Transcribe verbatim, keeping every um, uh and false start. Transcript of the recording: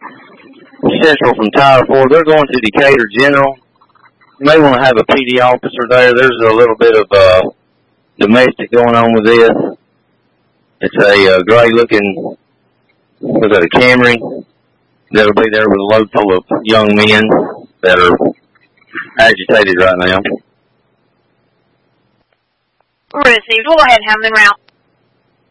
Central from Tower four. They're going to Decatur General. You may want to have a P D officer there. There's a little bit of uh, domestic going on with this. It's a uh, gray-looking, was that a Camry? That'll be there with a load full of young men that are agitated right now. Received. We'll go ahead and have them en route.